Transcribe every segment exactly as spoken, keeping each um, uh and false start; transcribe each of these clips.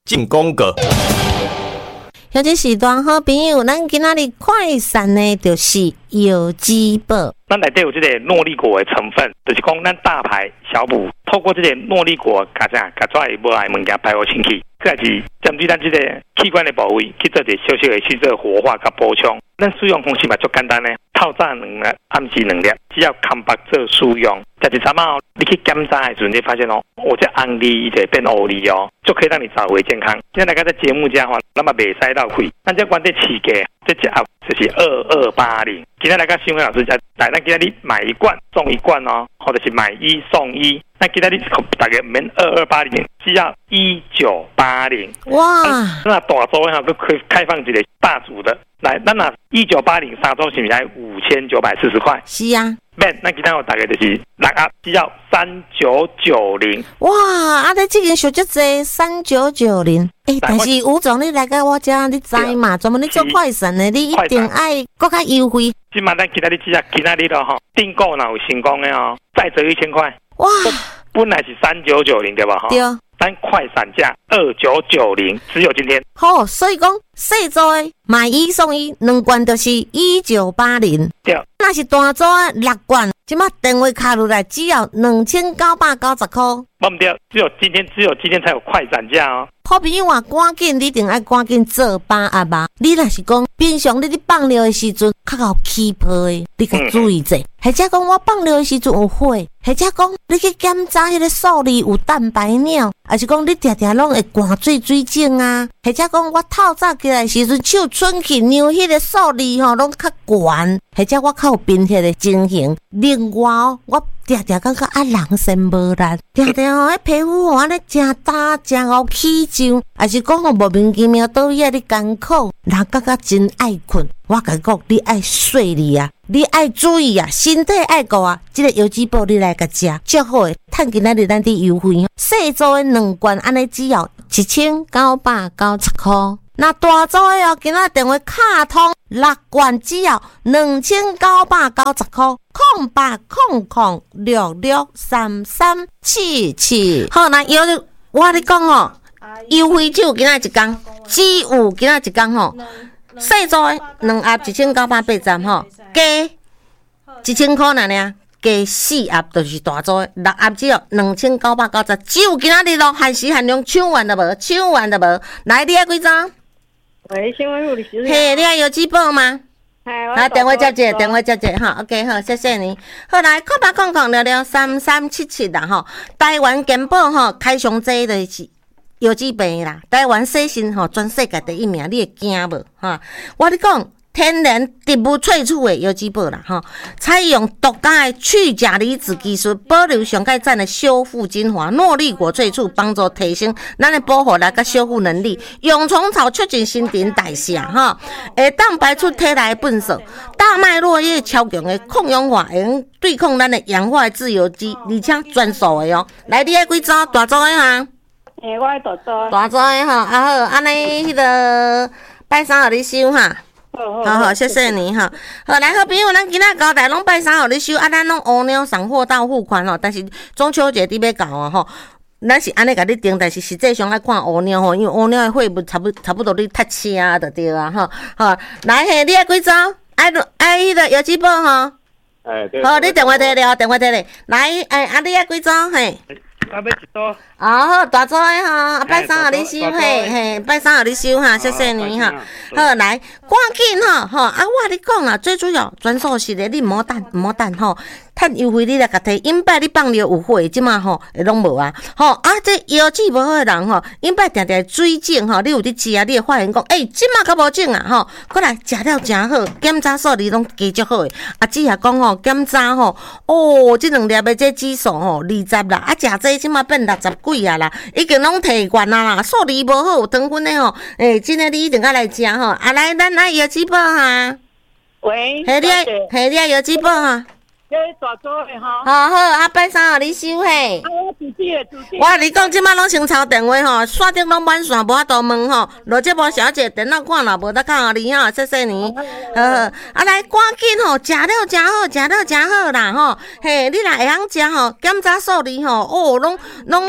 进攻个。 或者是段好朋友，咱今仔日快闪的就是有机宝。 咱内底有这个诺丽果的成分，就是讲咱大牌小补，透过这个诺丽果，甲啥甲抓会无爱物件排互清气，再是针对咱这个器官的部位去做一个小小的去做活化甲补充。咱使用方式嘛足简单呢，透早两粒，暗时两粒，只要空白做使用。食一餐嘛，你去检查的时候，你发现哦，我这红梨伊就变黑梨哦，就可以让你找回健康。现在大家在节目家话，那么袂使到亏，咱这关键起价，这只盒就是二二八零。今天来跟新辉老师讲，来，咱今天你买一罐送一罐哦，或者是买一送一。那今天你大概免二二八零，只要一九八零。 哇！ 那大周哈，都可以开放一个大组的。来，咱那一九八零三周是不是才五千九百四十块？ 是啊。 免，那其他我大概就是六盒，只要三九九零。 哇！啊，你这个小只济三九九零。诶，但是吴总，你来到我这，你知嘛？专门你做快闪的，你一定爱更加优惠。 今嘛，咱其他你只要今仔日咯吼，订购若有成功的哦，再折一千块。 哇！ 本来是三九九零对吧？ 对。 咱快闪价二九九零，只有今天。 好，所以讲细组的买一送一，两罐就是一九八零。 对。 那是大组的六罐，即马电话卡落来只要两千九百九十块。 忘不掉，只有今天，只有今天才有快闪价哦。 好朋友啊，赶紧你一定爱赶紧做把握吧。你若是讲平常你咧放尿的时阵较有起泡的，你甲注意者。或者讲我放尿的时阵有火，或者讲你去检查迄个数字有蛋白尿，还是讲你常常拢会寒水水肿啊？或者讲我透早起来的时阵手伸去尿迄个数字吼拢较悬，或者我较有贫血的情形。另外哦，我常常感觉啊人生无力，常常吼迄皮肤吼安尼真干真有起皱，还是讲吼莫名其妙倒去啊你艰苦，人感觉真爱困。我甲你讲，你爱睡哩啊，你爱注意啊，身体爱顾啊。这个有机宝你来甲食，最好诶，趁今仔日咱伫优惠，细组诶两罐安尼只要一千九百九十块。那大组诶哦，今仔电话卡通六罐只要两千九百九十块，空八空空六六三三七七。好，那有我咧讲吼，优惠只有今仔一天，只有今仔一天吼。细组的两盒一千九百八十吼，加一千块尔尔，加四盒就是大组的，六盒只要两千九百九十，只有今仔日咯，限时限量，抢完就无，抢完就无。来，你爱几张？ 喂，新闻护理师。 嘿，你爱有机宝吗？好，电话接者，电话接者，哈 ，OK， 好，谢谢你。好，来，空八空空六六三三七七啦，吼，台湾健保吼开上这就是。有机病啦，台湾洗身吼全世界第一名，你会惊无？哈，我咧讲天然植物萃取的有机宝啦，哈，采用独家的去钾离子技术，保留上盖赞的修复精华，诺丽果萃取帮助提升咱的保护力甲修复能力，用虫草促进新陈代谢，哈，会当排出体内的粪扫，大麦落叶超强的抗氧化，会用对抗咱的氧化自由基，而且专属的哦。来，你爱几组？大组的哈？ 诶，我爱大组。 大组的哈，啊好，安尼迄个拜三互你收哈。好好好，谢谢你哈。好，来好朋友，咱今仔交代拢拜三互你收，啊，咱拢乌鸟送货到付款吼，但是中秋节伫要到啊吼。咱是安尼甲你定，但是实际上爱看乌鸟吼，因为乌鸟的货物差不差不多你塞车啊，就对啊吼。好，来嘿，你爱几组？爱爱迄个有机宝吼。 哎，对。 好，你电话摕了，电话摕咧。来，哎，啊，你爱几组？嘿。 啊，要一组。 哦，大组的吼，啊，拜三互你收嘿，嘿，拜三互你收哈，谢谢你哈。好，来，赶紧吼，吼，啊，我跟你讲啦，最主要专属是咧，你唔好等，唔好等吼，趁优惠你来甲摕，因摆你放尿有火，即马吼会拢无啊，吼啊，这腰子无好的人吼，因摆定定水肿吼，你有伫食啊，你会发现讲，诶，即马较无肿啊，吼，过来食了真好，检查数字拢加足好诶，啊，只下讲吼，检查吼，哦，即两粒的这指数吼二十啦，啊，食这即马变六十几啊啦，已经拢摕惯啊啦，数字无好有糖分的吼，诶，真诶你一定爱来食吼，啊来，咱爱药脂宝哈， 喂， 嘿你爱，嘿你爱药脂宝哈。 这大组的吼， 好好，啊，拜三互你收嘿。 啊，我自己的自己。 我甲你讲，即摆拢先抄电话吼，线顶拢满线，无法度问吼。罗节目小姐，电脑看了无得看互你吼，谢谢你。好，啊来，赶紧吼，食了真好，食了真好啦吼。嘿，你若会晓食吼，检查数字吼，哦，拢拢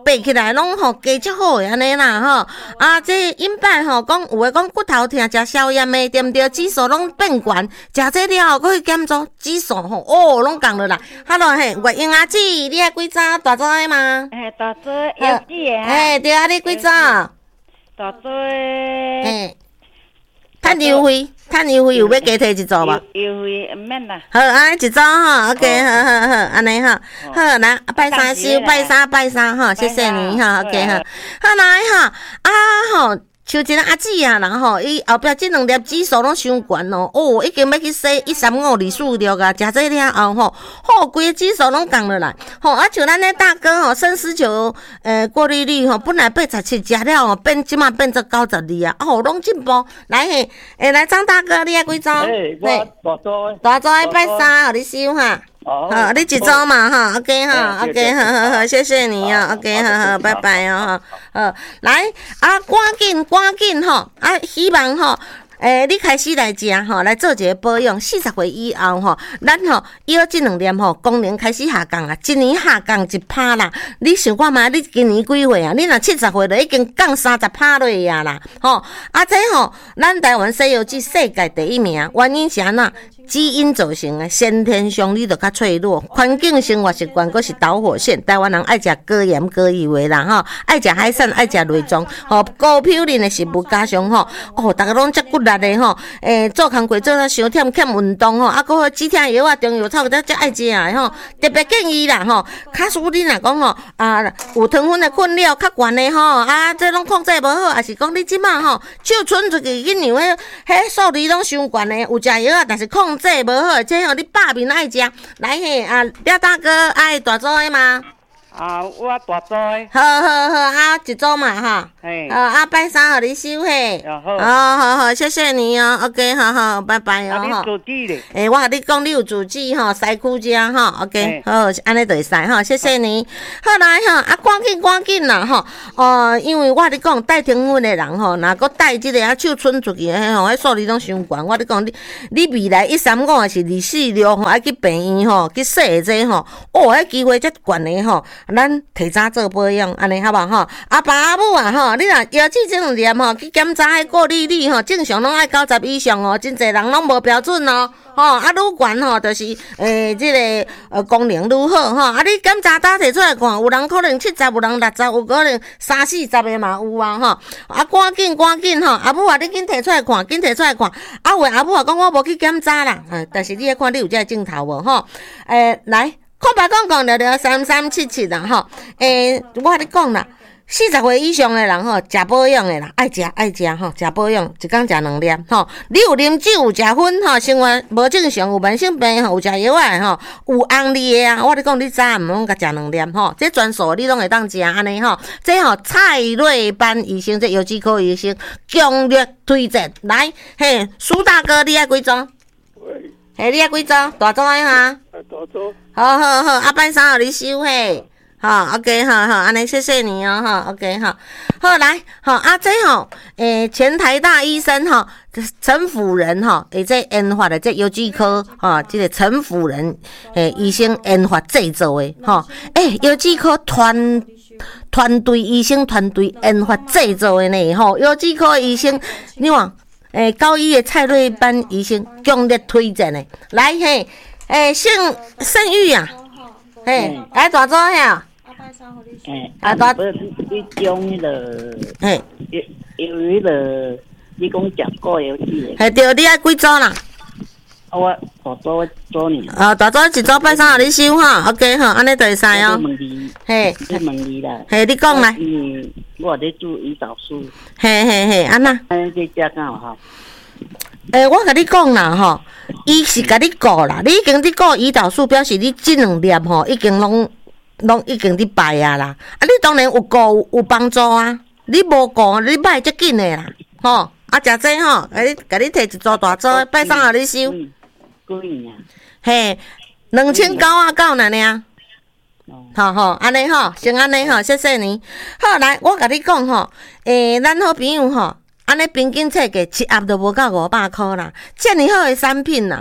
爬起来拢吼加足好诶安尼啦吼。啊，这因摆吼讲有诶讲骨头疼，食消炎诶，对毋对？指数拢变悬，食这了后佫去检查指数吼，哦，拢降落来。Hello 嘿，月英阿姊，你爱几早？大早诶吗？ 哎，大做有几个啊？ 哎，对啊，你几早？ 大做哎，趁优惠，趁优惠有要加摕一组无？ 优惠毋免啦。 好，安尼一组吼 ，OK， 好好好，安尼吼，好，来拜三收，拜三拜三吼，谢谢你吼 ，OK 吼，好来吼，啊吼。像一个阿姊啊，然后伊后壁即两粒指数拢伤悬哦，哦，已经要去洗一三五二四六啊，食这了后吼，吼，规个指数拢降落来，吼，啊像咱咧大哥吼，深思酒诶过滤率吼，本来八十七食了吼，变即马变做九十二啊，哦，拢进步，来嘿，诶，来张大哥，你爱几组？ 诶，我大做大组爱拜三，互你收哈。好，你一组嘛哈 ，OK 哈 ，OK， 好好好，谢谢你哦 ，OK， 好好，拜拜哦，好，来啊，赶紧赶紧吼，啊，希望吼。诶、欸，你开始来食吼，来做一个保养。四十岁以后吼，咱吼药即两年吼，功能开始下降啊，一年下降一趴啦。你想看嘛？你今年几岁啊？你若七十岁就已经降三十趴落啊啦，吼。啊，这吼，咱台湾西药剂世界第一名，原因是安怎？基因造成的，先天上你就较脆弱，环境生活习惯佫是导火线。台湾人爱食高盐高油的啦，吼，爱食海产，爱食内脏，吼，高嘌呤的食物加上吼，哦，逐个拢遮骨力的吼，诶、欸，做工课做得伤忝，欠运动吼，啊，佫止疼药啊，中药草，则遮爱食啊，吼，特别建议啦，吼，假使你若讲吼，啊，有糖分的困扰较悬的吼，啊，这拢控制无好，也是讲你即马吼，手伸出去，囡娘迄迄数字拢伤悬的，有食药啊，但是控制无好，这吼你百面爱食，来嘿啊，廖大哥爱大组的吗？ 啊，我大做诶。 好好好，啊，一组嘛哈。 嘿。 啊啊，拜三互你收嘿。 好。 好好好，谢谢你哦 ，OK， 好好，拜拜哦。 啊，你主治咧？ 诶，我甲你讲，你有主治吼，西区遮吼 ，OK， 好，安尼就会使吼，谢谢你。好来吼，啊，赶紧赶紧啦吼，哦，因为我甲你讲，带糖分的人吼，若佮带即个啊手伸出去诶吼，迄数字拢伤悬。我甲你讲，你你未来一三五还是二四六吼，爱去病院吼，去洗这吼，哦，迄机会遮悬的吼。咱提早做保养，安尼好无吼？阿爸阿母啊吼，你若腰子这两粒吼，去检查迄过滤率吼，正常拢爱九十以上哦，真侪人拢无标准哦。吼，啊，愈悬吼，就是诶，即、欸这个呃功能愈好吼。啊，你检查单摕出来看，有人可能七十，有人六十，有可能三四十的嘛有啊吼。啊，赶紧赶紧吼，阿母啊，你紧摕出来看，紧摕出来看。啊，话阿母啊讲我无去检查啦，嗯，但是你来看你有这个镜头无吼？诶、欸，来。空白讲讲聊聊三三七七啦吼，诶、欸，我甲你讲啦，四十岁以上的人吼，食保养的啦，爱食爱食吼，食保养一工食两粒吼。你有啉酒有食薰吼，生活无正常，有慢性病吼，有食药啊吼，有红利的啊，我你讲你早暗拢甲食两粒吼，这全素你拢会当食安尼吼。这吼蔡瑞班医生，这药剂科医生强烈推荐。来，嘿，苏大哥，你爱几种？ 喂。 嘿，你爱几组？大组的哈？ 大组。 好好好，阿拜三互你收嘿。好 ，OK， 好好，安尼谢谢你哦，哈 ，OK， 好，好来，好啊，这吼，诶、欸，前台大医生哈，陈辅仁哈，诶，这研发的这药剂科哈，这个陈辅仁诶医生研发制作的哈，诶，药剂科团团队医生团队研发制作的呢，吼，药剂科医生，你看。诶、欸，高一的蔡瑞班医生强烈推荐的，来嘿，诶、欸，姓盛玉啊，嘿，来大组呀， 诶，啊大，不是你讲迄个，嘿，有有迄个，你讲食过药剂的，系对，你爱几组啦？ 我大组组呢。 啊，大组一组拜三互你收哈 ，OK 哈，安尼就会使哦。 问你， 嘿， 问你啦。 嘿，你讲来。 嗯，我咧做胰岛素。 嘿嘿嘿，安那？ 安这食敢有效？ 诶，我甲你讲啦吼，伊是甲你顾啦，你已经伫顾胰岛素，表示你即两粒吼，已经拢拢已经伫败啊啦。啊，你当然有顾有帮助啊，你无顾你歹遮紧诶啦，吼。啊，食这吼，甲你甲你摕一组大组，拜三互你收。 几年？ 嘿，两千九啊九呢呢。好好，安尼吼，先安尼吼，谢谢你。好，来，我甲你讲吼，诶、欸，咱好朋友吼，安尼平均册价七盒都无到五百箍啦。遮尔好诶产品啦，吼，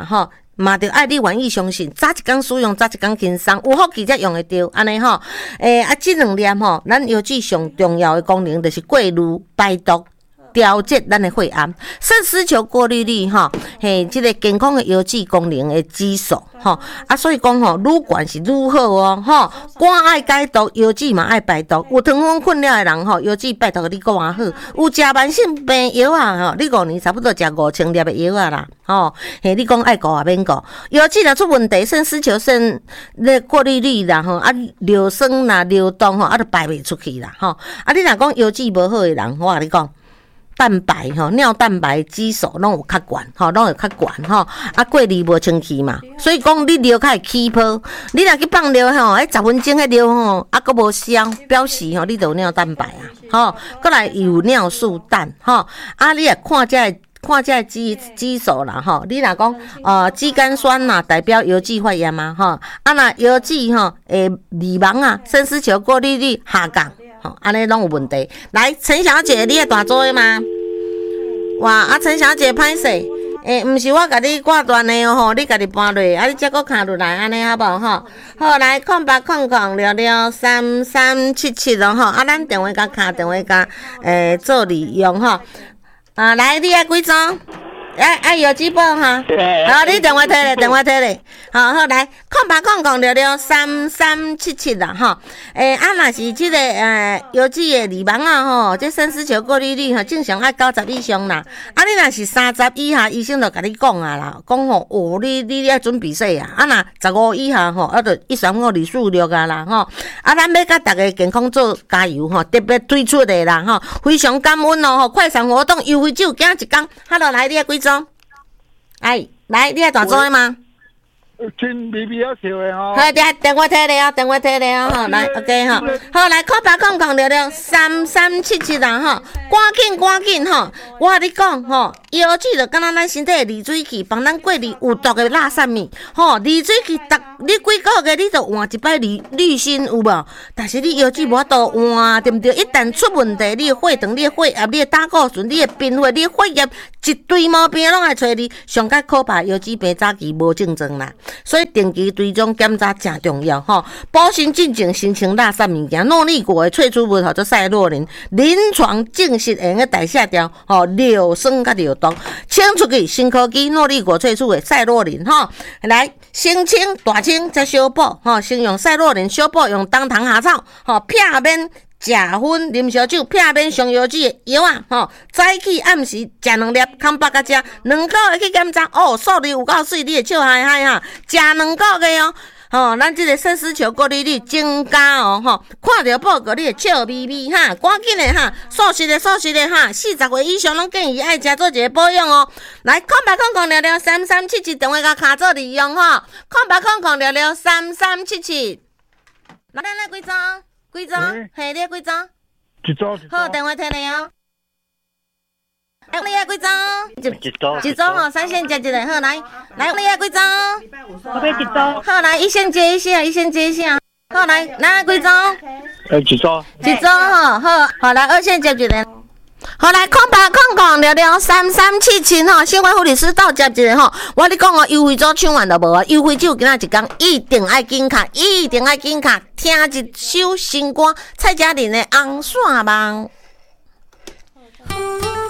嘛着爱你愿意相信，早一天使用，早一天轻松，有福气才用会着，安尼吼。诶、欸，啊，这两粒吼，咱药剂上重要的功能就是过滤排毒。调节咱的血氨，肾丝球过滤率吼，嘿，这个健康的药剂功能的指数吼，啊，所以讲吼，愈悬是愈好哦，吼，肝爱解毒，药剂嘛爱排毒。有糖分困扰的人吼，药剂排毒你更较好。有食慢性病药啊，吼，你五年差不多食五千粒的药啊啦，吼，嘿，你讲爱顾也免顾。药剂若出问题，肾丝球肾那过滤率啦，吼，啊，尿酸啦、流动吼，啊，都排袂出去啦，吼，啊，你若讲药剂无好的人，我甲你讲。蛋白吼，尿蛋白指数拢有较悬吼，拢有较悬吼，啊过滤无清气嘛，所以讲你尿较会起泡，你若去放尿吼，迄十分钟迄尿吼，啊佫无消，表示吼你就有尿蛋白啊，吼，佫来有尿素氮吼，啊你也看这个看这个指指数啦吼，你若讲呃肌酐酸呐，代表药剂发炎嘛吼，啊若药剂吼诶利芒啊，肾丝球过滤率下降。吼，安尼拢有问题。来，陈小姐，你会大做的吗？哇，啊，陈小姐，歹势，诶，毋是我甲你挂断的哦，吼，你家己搬落，啊，你则搁卡落来，安尼好无吼？好，来，空八空空六六三三七七咯吼，啊，咱电话甲卡电话甲诶做利用吼。啊，来，你爱几张？哎哎，有几本哈？好，你电话摕咧，电话摕咧。好好来，空八空空六六三三七七啦哈。诶、欸，啊，若是即、这个诶药剂的利芒啊吼，这肾丝球过滤率吼正常爱九十以上啦。啊，你若是三十以下，医生就甲你讲啊啦，讲吼哦，你你要准备说啊。啊，若十五以下吼，啊，就一三五二四六啊啦吼。啊，咱要甲大家健康做加油吼，特别推出的啦吼，非常感恩哦吼，快闪活动优惠酒，今一天，哈落来，你要几张？哎，来，你系大做的吗？ 真微微啊笑的吼。 好，电电话摕咧哦，电话摕咧哦，吼，来 ，OK 吼，好来，扣八空空六六三三七七啦吼，赶紧赶紧吼，我甲你讲吼，药剂就敢若咱身体的利水器，帮咱过滤有毒的垃圾物，吼，利水器逐你几个月你就换一摆滤滤芯有无？但是你药剂无法度换，对毋对？一旦出问题，你的血糖、你的血压、你的胆固醇、你的贫血、你的血液一堆毛病拢来找你，上较可怕药剂病早期无症状啦。所以定期追踪检查真重要吼，保鲜进前新清垃圾物件，诺丽果的萃取物叫做赛洛林，临床证实会用代谢掉吼尿酸甲尿毒，清出去新科技诺丽果萃取的赛洛林吼，来先清大清再小补吼，先用赛洛林小补用冬虫夏草吼，片面。食薰啉烧酒，片面上药剂的药啊，吼，早起暗时食两粒，空腹甲食，两个月去检查，哦，数字有够水，你会笑嗨嗨哈，食两个月哦，吼，咱这个肾丝球过滤率增加哦，吼，看到报告你会笑眯眯哈，赶紧的哈，素食的素食的哈，四十岁以上拢建议爱食做一个保养哦。来，空白空空六六三三七七，电话甲卡做利用吼，空白空空六六三三七七，那咱来几张？几张？嘿，你几张？ 一张。 好，电话摕来哦。哎，你要几张？ 一张。 一张哦，三线接一个，好来，来，你要几张？ 我要一张。 好来，一线接一下，一线接一下。好来，来几张？ 哎，一张。 一张哦，好，好来，二线接一个。好来，空八空空六六三三七七吼，新华护理师到接一个吼。我你讲哦，优惠组抢完就无啊，优惠酒今仔一天一定爱紧卡，一定爱紧卡，听一首新歌，蔡佳玲的《红线梦》。